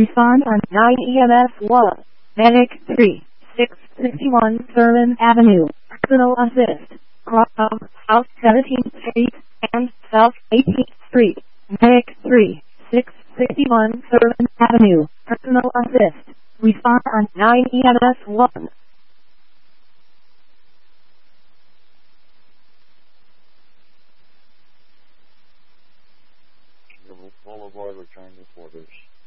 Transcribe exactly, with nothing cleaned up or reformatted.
Respond on nine E M S one. Medic three, six sixty-one Thurman Avenue. Personal assist. Cross South seventeenth Street and South eighteenth Street. Medic three, six sixty-one Thurman Avenue. Personal assist. Respond on nine E M S one. Boulevard, return to quarters.